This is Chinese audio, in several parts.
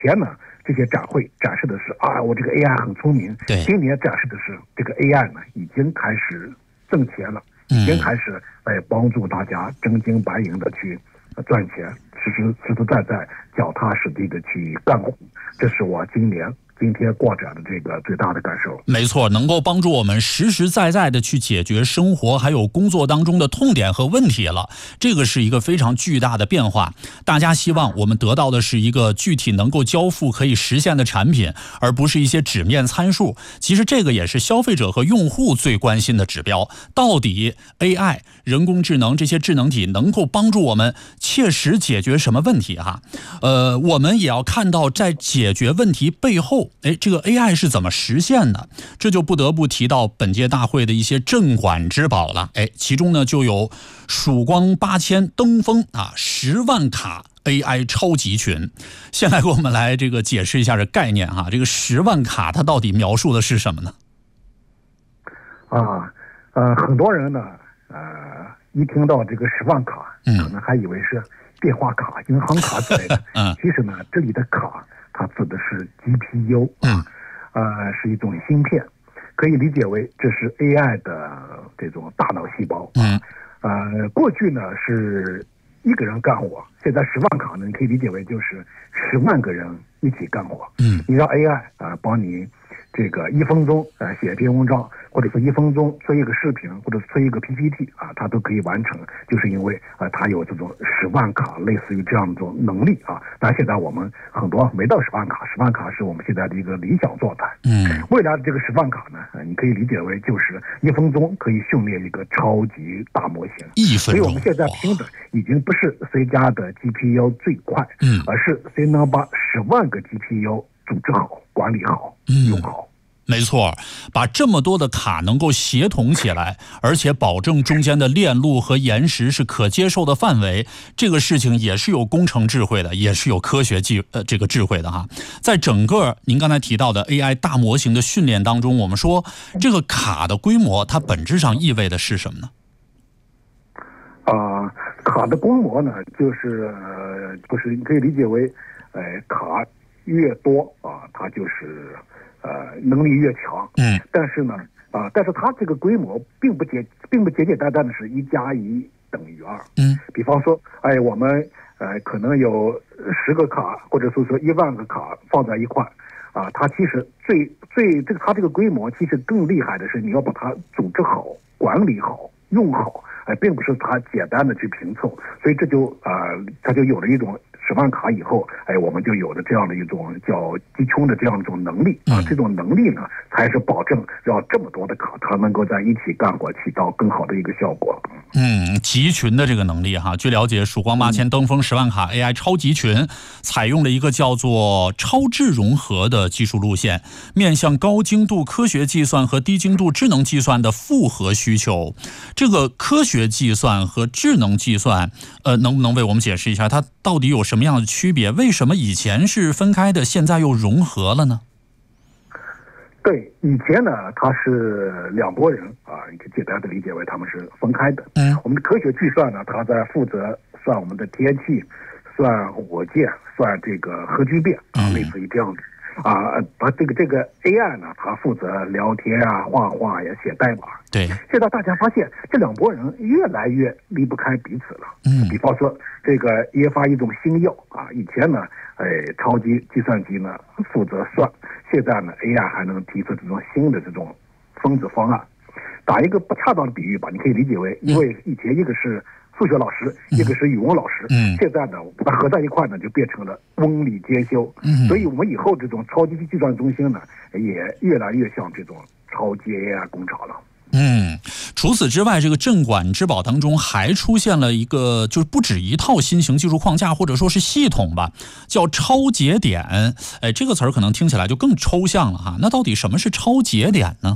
前呢，这些展会展示的是我这个 AI 很聪明。 对， 今年展示的是这个 AI 呢，已经开始挣钱了，已经开始帮助大家真金白银的去赚钱，实实在在、脚踏实地的去干活。这是我今天过展的这个最大的感受。 没错，能够帮助我们实实在在的去解决生活还有工作当中的痛点和问题了，这个是一个非常巨大的变化。大家希望我们得到的是一个具体能够交付可以实现的产品，而不是一些纸面参数。其实这个也是消费者和用户最关心的指标，到底 AI 人工智能这些智能体能够帮助我们切实解决什么问题哈？我们也要看到在解决问题背后，这个 AI 是怎么实现的？这就不得不提到本届大会的一些镇馆之宝了。其中呢就有曙光8000登峰10万卡 AI 超级群。先来给我们来这个解释一下这概念哈，这个10万卡它到底描述的是什么呢？ 很多人呢，一听到这个10万卡，可能还以为是电话卡、银行卡之类的。其实呢，这里的卡它指的是 GPU，是一种芯片，可以理解为这是 AI 的这种大脑细胞。过去呢是一个人干活，现在10万卡呢，你可以理解为就是10万个人一起干活。你让 AI 帮你这个1分钟写一篇文章，或者是1分钟做一个视频，或者是做一个 PPT 它都可以完成，就是因为它有这种10万卡类似于这样一种能力但现在我们很多没到10万卡，10万卡是我们现在的一个理想状态。未来的这个10万卡呢，你可以理解为就是1分钟可以训练一个超级大模型。所以我们现在拼的已经不是谁家的 GPU 最快，而是谁能把10万个 GPU 组织好、管理好、用好。 没错，把这么多的卡能够协同起来，而且保证中间的链路和延时是可接受的范围，这个事情也是有工程智慧的，也是有科学这个智慧的哈。在整个您刚才提到的 AI 大模型的训练当中，我们说这个卡的规模，它本质上意味的是什么呢？ 卡的规模呢，就是你可以理解为，卡越多它就是能力越强。但是呢，但是它这个规模并不简单的是1+1等于2。比方说，我们可能有10个卡，或者说1万个卡放在一块，它其实它这个规模其实更厉害的是你要把它组织好、管理好、用好，并不是它简单的去拼凑，所以它就有了一种10万卡以后，我们就有了这样的一种叫集群的这样一种能力这种能力呢，才是保证让这么多的卡它能够在一起干活，起到更好的一个效果。 集群的这个能力哈，据了解，曙光8000登峰10万卡 AI 超集群采用了一个叫做超智融合的技术路线，面向高精度科学计算和低精度智能计算的复合需求。这个科学计算和智能计算，能不能为我们解释一下它到底有什么样的区别？为什么以前是分开的，现在又融合了呢？ 对，以前呢，它是2拨人你可以简单的理解为他们是分开的。我们的科学计算呢，它在负责算我们的天气，算火箭，算这个核聚变类似于这样子。这个 AI 呢，它负责聊天画画写代码。 对， 现在大家发现这2拨人越来越离不开彼此了。比方说这个研发一种新药以前呢，超级计算机呢负责算，现在呢 AI 还能提出这种新的这种分子方案。打一个不恰当的比喻吧，你可以理解为，因为以前一个是数学老师，一个是语文老师，现在呢把它合在一块呢，就变成了文理兼修。所以我们以后这种超级计算中心呢，也越来越像这种超级 AI 工厂了。 除此之外，这个镇馆之宝当中还出现了一个，就是不止一套新型技术框架或者说是系统吧，叫超节点。这个词儿可能听起来就更抽象了哈。那到底什么是超节点呢？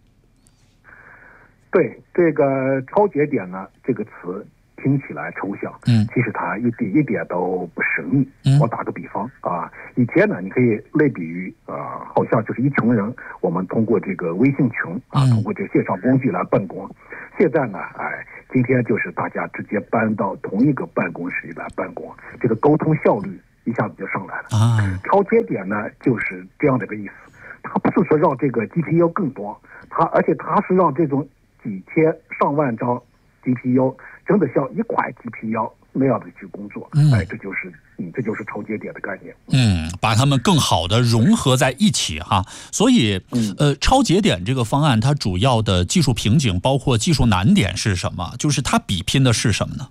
对，这个超节点呢，这个词听起来抽象，其实它一点都不神秘。我打个比方以前呢，你可以类比于好像就是一群人，我们通过这个微信群通过这个线上工具来办公。现在呢，今天就是大家直接搬到同一个办公室里来办公，这个沟通效率一下子就上来了啊。 超节点呢就是这样的一个意思，它不是说让这个 GPU 更多，而且它是让这种几千上万张 GPU 真的像一块 GPU 那样的去工作，这就是超节点的概念。 把它们更好的融合在一起哈。所以，超节点这个方案它主要的技术瓶颈包括技术难点是什么？就是它比拼的是什么呢？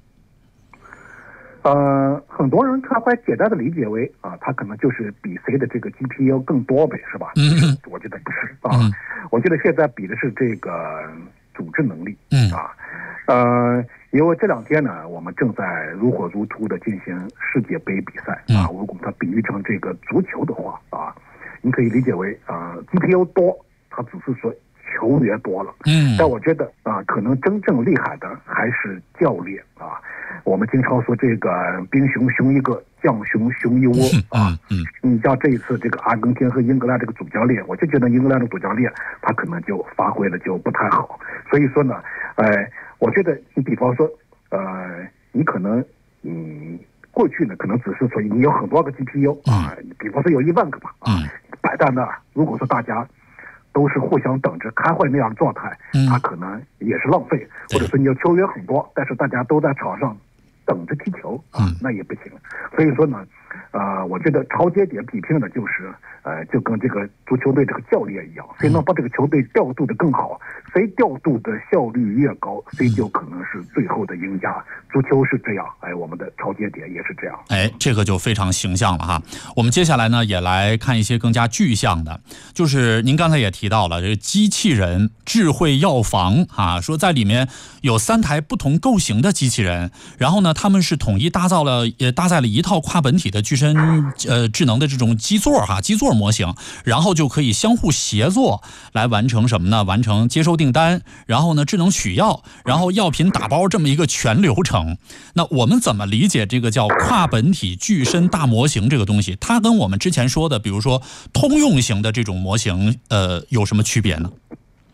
很多人他会简单的理解为他可能就是比谁的这个 GPU 更多呗，是吧？我觉得不是我觉得现在比的是这个组织能力因为这2天呢，我们正在如火如荼的进行世界杯比赛如果它比喻成这个足球的话你可以理解为GPU 多，它只是说球员多了，但我觉得可能真正厉害的还是教练我们经常说这个兵熊熊一个，将熊熊一窝你像这一次这个阿根廷和英格兰这个主教练，我就觉得英格兰的主教练他可能就发挥的就不太好，所以说呢，我觉得你比方说你可能过去呢可能只是说你有很多个 GPU 比方说有1万个吧摆在那儿，如果说大家都是互相等着开会那样的状态，他可能也是浪费，或者说你有球员很多，但是大家都在场上等着踢球那也不行。所以说呢，我觉得超节点比拼的就是就跟这个足球队这个教练一样，谁能把这个球队调度的更好，谁调度的效率越高，谁就可能是最后的赢家。足球是这样，我们的超节点也是这样。 这个就非常形象了哈。我们接下来呢也来看一些更加具象的，就是您刚才也提到了这个机器人智慧药房说在里面有3台不同构型的机器人，然后呢他们是统一搭载了一套跨本体的具身智能的这种基座模型，然后就可以相互协作来完成什么呢？完成接收订单，然后呢智能取药，然后药品打包这么一个全流程。那我们怎么理解这个叫跨本体具身大模型这个东西？它跟我们之前说的比如说通用型的这种模型有什么区别呢？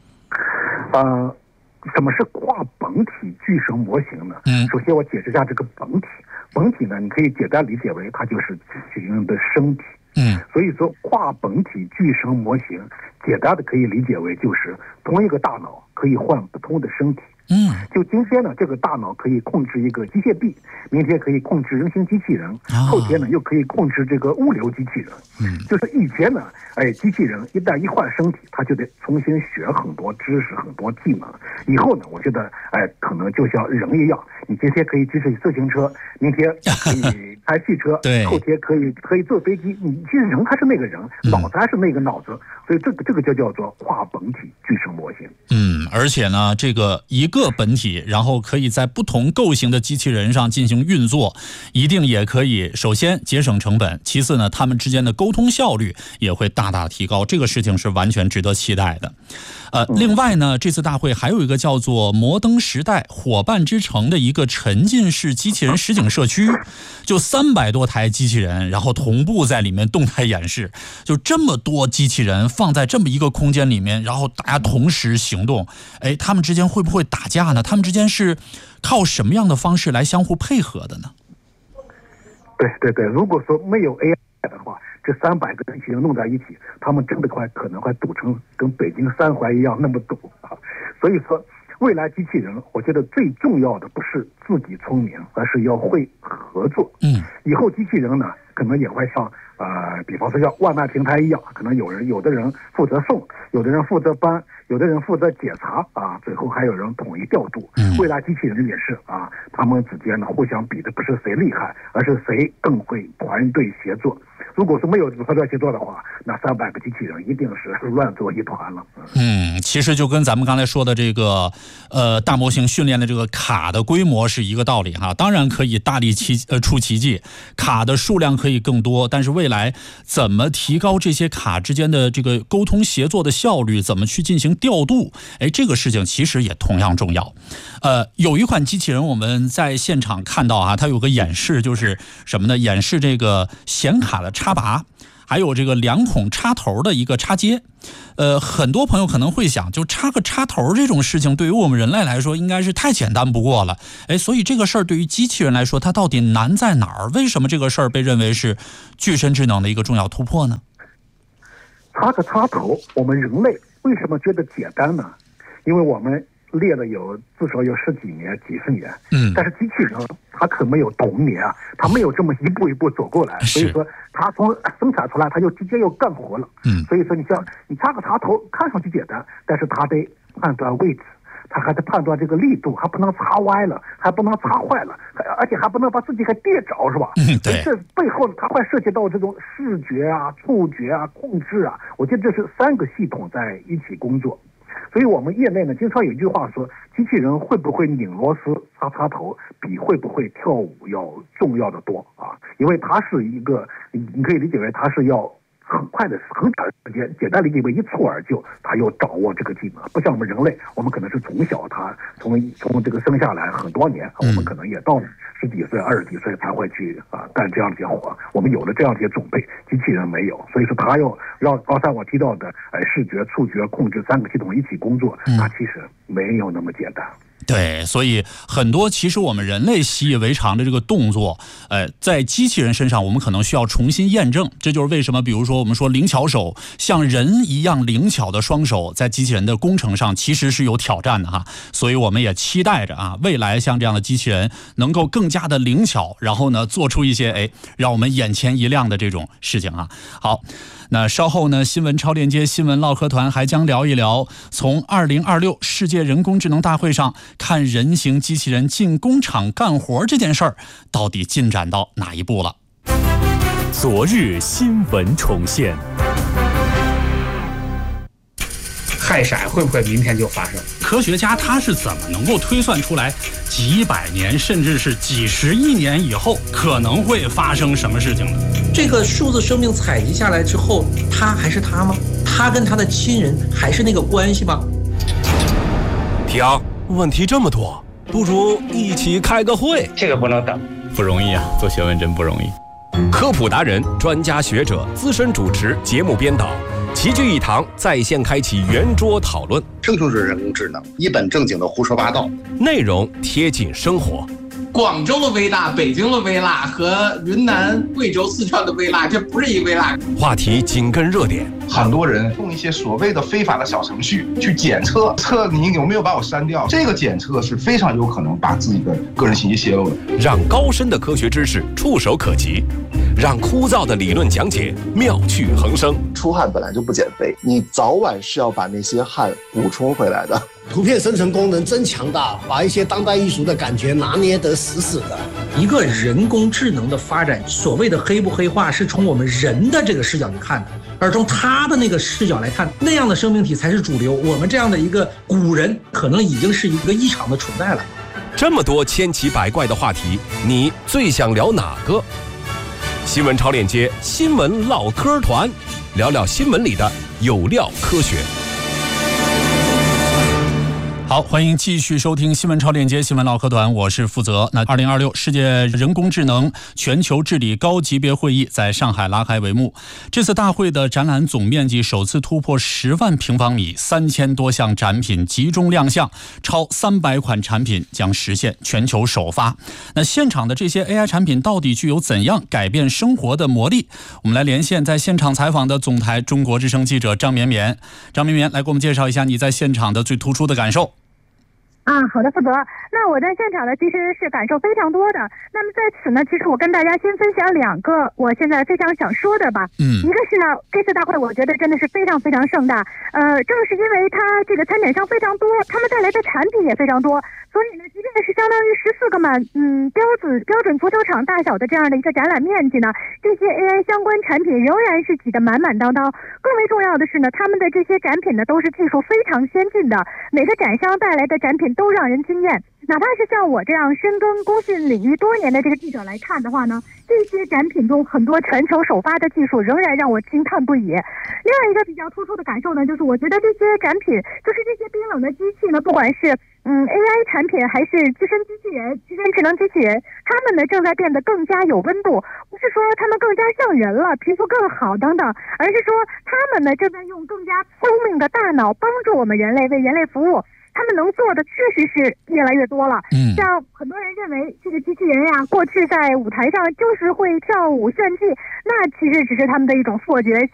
什么是跨本体具身模型呢？首先我解释一下这个本体。本体呢，你可以简单理解为它就是机器人的身体。所以说跨本体具身模型简单的可以理解为就是同一个大脑可以换不同的身体。就今天呢，这个大脑可以控制一个机械臂，明天可以控制人形机器人，后天呢又可以控制这个物流机器人。就是以前呢，机器人一旦一换身体，他就得重新学很多知识、很多技能。以后呢，我觉得可能就像人一样，你今天可以骑自行车，明天可以开汽车，后天可以坐飞机。你其实人还是那个人，脑子还是那个脑子，所以这个就叫做跨本体具身模型。 而且呢，这个一个本体，然后可以在不同构型的机器人上进行运作，一定也可以首先节省成本，其次呢，他们之间的沟通效率也会大大提高，这个事情是完全值得期待的。另外呢，这次大会还有一个叫做摩登时代伙伴之城的一个沉浸式机器人实景社区，就300多台机器人，然后同步在里面动态演示，就这么多机器人放在这么一个空间里面，然后大家同时行动，他们之间会不会打架呢？他们之间是靠什么样的方式来相互配合的呢？ 对，如果说没有 AI 的话，这300个机器人弄在一起，他们真的可能会堵成跟北京3环一样那么堵所以说未来机器人我觉得最重要的不是自己聪明，而是要会合作。以后机器人呢可能也会像比方说像外卖平台一样，可能有的人负责送，有的人负责搬，有的人负责检查最后还有人统一调度。未来机器人也是他们之间呢互相比的不是谁厉害，而是谁更会团队协作。如果说没有团队协作的话，那300个机器人一定是乱作一团了。 其实就跟咱们刚才说的这个大模型训练的这个卡的规模是一个道理哈。当然可以大力出奇迹，卡的数量可以更多，但是未来怎么提高这些卡之间的这个沟通协作的效率，怎么去进行调度，这个事情其实也同样重要。有一款机器人我们在现场看到它有个演示，就是什么呢？演示这个显卡的插拔。 还有这个2孔插头的一个插接。很多朋友可能会想，就插个插头这种事情对于我们人类来说应该是太简单不过了。所以这个事儿对于机器人来说它到底难在哪儿？为什么这个事儿被认为是具身智能的一个重要突破呢？ 插个插头，我们人类为什么觉得简单呢？因为我们列了至少有10几年、几十年，但是机器人它可没有童年啊，它没有这么一步一步走过来，所以说它从生产出来，它就直接又干活了。所以说你像你插个插头，看上去简单，但是它得判断位置，它还得判断这个力度，还不能插歪了，还不能插坏了，而且还不能把自己给跌着，是吧？ 对。 这背后它会涉及到这种视觉啊、触觉啊、控制啊，我觉得这是3个系统在一起工作。所以我们业内呢，经常有一句话说，机器人会不会拧螺丝、插插头，比会不会跳舞要重要的多啊！因为它是一个，你可以理解为它是要很快的、很短时间，简单理解为一蹴而就，他又掌握这个技能，不像我们人类，我们可能是从小他从这个生下来很多年，我们可能也到10几岁、20几岁才会去干这样的些活。我们有了这样的些准备，机器人没有，所以说他要让刚才我提到的视觉、触觉、控制3个系统一起工作，那其实没有那么简单。 对，所以很多其实我们人类习以为常的这个动作，在机器人身上我们可能需要重新验证。这就是为什么比如说我们说灵巧手，像人一样灵巧的双手在机器人的工程上其实是有挑战的哈。所以我们也期待着未来像这样的机器人能够更加的灵巧，然后呢做出一些让我们眼前一亮的这种事情啊。好，那稍后呢，新闻超链接新闻唠嗑团还将聊一聊从2026世界人工智能大会上看人形机器人进工厂干活这件事儿到底进展到哪一步了。 昨日新闻重现。 氦闪会不会明天就发生？ 科学家他是怎么能够推算出来几百年甚至是几十亿年以后可能会发生什么事情呢？ 这个数字生命采集下来之后，他还是他吗？他跟他的亲人还是那个关系吗？ 停，问题这么多，不如一起开个会。 这个不能等， 不容易啊，做学问真不容易。科普达人、专家学者、资深主持、节目编导齐聚一堂，在线开启圆桌讨论。 这就是人工智能，一本正经的胡说八道， 内容贴近生活。 广州的微辣、北京的微辣和云南、贵州、四川的微辣，这不是一个微辣。 话题紧跟热点， 很多人用一些所谓的非法的小程序去检测你有没有把我删掉，这个检测是非常有可能把自己的个人信息泄露的。 让高深的科学知识触手可及，让枯燥的理论讲解妙趣横生。 出汗本来就不减肥，你早晚是要把那些汗补充回来的。 图片生成功能真强大，把一些当代艺术的感觉拿捏得死死的。 一个人工智能的发展，所谓的黑不黑化是从我们人的这个视角去看的，而从他的那个视角来看，那样的生命体才是主流。我们这样的一个古人可能已经是一个异常的存在了。 这么多千奇百怪的话题，你最想聊哪个？新闻超链接新闻唠嗑团，聊聊新闻里的有料科学。 好，欢迎继续收听新闻超链接新闻唠嗑团，我是负责。那2026世界人工智能全球治理高级别会议在上海拉开帷幕。这次大会的展览总面积首次突破10万平方米，3000多项展品集中亮相，超300款产品将实现全球首发。那现场的这些 AI 产品到底具有怎样改变生活的魔力？我们来连线在现场采访的总台中国之声记者张绵绵。张绵绵来给我们介绍一下你在现场的最突出的感受。 好的，负责。那我在现场呢，其实是感受非常多的。那么在此呢，其实我跟大家先分享2个我现在非常想说的吧。一个是呢，这次大会我觉得真的是非常非常盛大。正是因为它这个参展商非常多，他们带来的产品也非常多，所以呢，即便是相当于14个标准足球场大小的这样的一个展览面积呢，这些 AI 相关产品仍然是挤得满满当当。更为重要的是呢，他们的这些展品呢都是技术非常先进的，每个展商带来的展品都让人惊艳。哪怕是像我这样深耕工信领域多年的这个记者来看的话呢，这些展品中很多全球首发的技术仍然让我惊叹不已。另外一个比较突出的感受呢，就是我觉得这些展品，就是这些冰冷的机器呢，不管是 AI 产品还是自身机器人、自身智能机器人，他们呢正在变得更加有温度，不是说他们更加像人了，皮肤更好等等，而是说他们呢正在用更加聪明的大脑帮助我们人类，为人类服务。他们能做的确实是越来越多了。像很多人认为这个机器人呀，过去在舞台上就是会跳舞炫技，那其实只是他们的一种错觉。